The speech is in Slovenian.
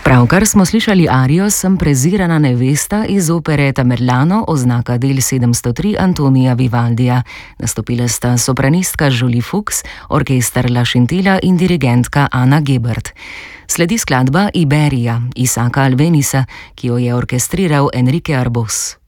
Pravkar smo slišali arijo Sem prezirana nevesta iz opere Tamerlano, oznaka del 703 Antonija Vivaldija. Nastopile sta sopranistka Julie Fuchs, orkester La Scintilla in dirigentka Ana Gebert. Sledi skladba Iberija Isaka Albenisa, ki jo je orkestriral Enrique Arbós.